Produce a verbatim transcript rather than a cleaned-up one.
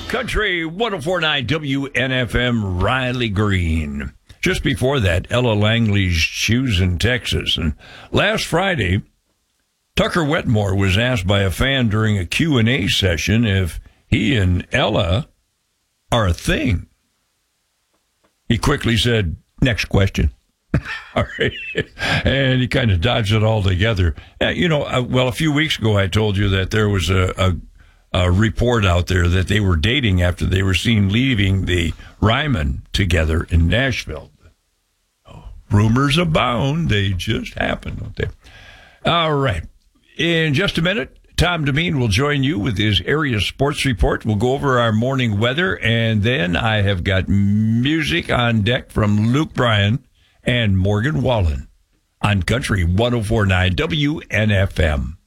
Country one oh four point nine W N F M, Riley Green. Just before that, Ella Langley's Shoes in Texas. And last Friday, Tucker Wetmore was asked by a fan during a Q and A session if he and Ella are a thing. He quickly said, next question. All right. And he kind of dodged it altogether. Uh, you know, uh, well, a few weeks ago, I told you that there was a, a A report out there that they were dating after they were seen leaving the Ryman together in Nashville. Oh, rumors abound. They just happen, don't they? All right. In just a minute, Tom Demeen will join you with his area sports report. We'll go over our morning weather, and then I have got music on deck from Luke Bryan and Morgan Wallen on Country one oh four point nine W N F M.